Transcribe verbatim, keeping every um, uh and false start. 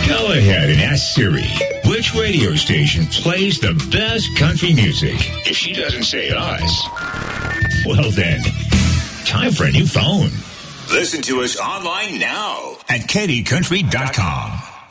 Go ahead and ask Siri which radio station plays the best country music. If she doesn't say us, well then, time for a new phone. Listen to us online now at K D country dot com.